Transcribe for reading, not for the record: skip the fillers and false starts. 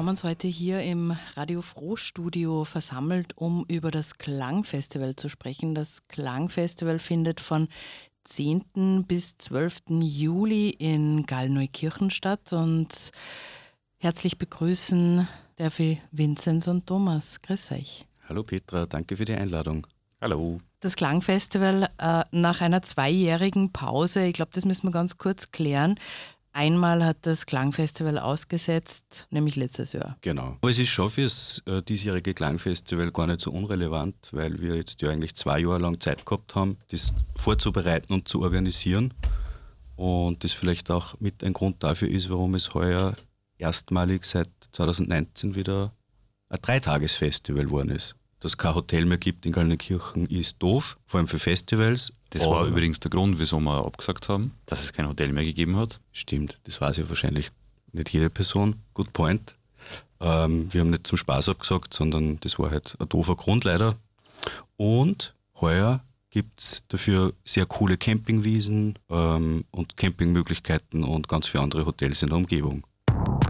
haben uns heute hier im Radio Froh-Studio versammelt, um über das Klangfestival zu sprechen. Das Klangfestival findet von 10. bis 12. Juli in Gallneukirchen statt und herzlich begrüßen darf ich Vinzenz und Thomas. Grüß euch. Hallo Petra, danke für die Einladung. Hallo. Das Klangfestival nach einer 2-jährigen Pause, ich glaube, das müssen wir ganz kurz klären. Einmal hat das Klangfestival ausgesetzt, nämlich letztes Jahr. Genau. Aber es ist schon fürs diesjährige Klangfestival gar nicht so unrelevant, weil wir jetzt ja eigentlich 2 Jahre lang Zeit gehabt haben, das vorzubereiten und zu organisieren. Und das vielleicht auch mit ein Grund dafür ist, warum es heuer erstmalig seit 2019 wieder ein 3-Tages-Festival geworden ist. Dass es kein Hotel mehr gibt in Gallneukirchen ist doof, vor allem für Festivals. Das war übrigens der Grund, wieso wir abgesagt haben, dass es kein Hotel mehr gegeben hat. Stimmt, das weiß ja wahrscheinlich nicht jede Person. Good point. Wir haben nicht zum Spaß abgesagt, sondern das war halt ein doofer Grund leider. Und heuer gibt es dafür sehr coole Campingwiesen und Campingmöglichkeiten und ganz viele andere Hotels in der Umgebung.